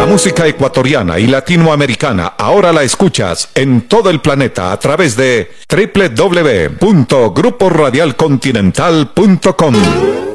música ecuatoriana y latinoamericana ahora la escuchas en todo el planeta a través de www.gruporadialcontinental.com.